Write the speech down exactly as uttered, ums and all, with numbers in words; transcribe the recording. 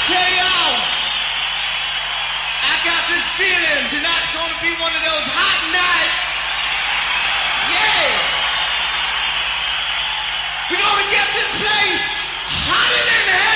tell y'all, I got this feeling tonight's gonna be one of those hot nights. Yeah! We're gonna get this place hotter than hell!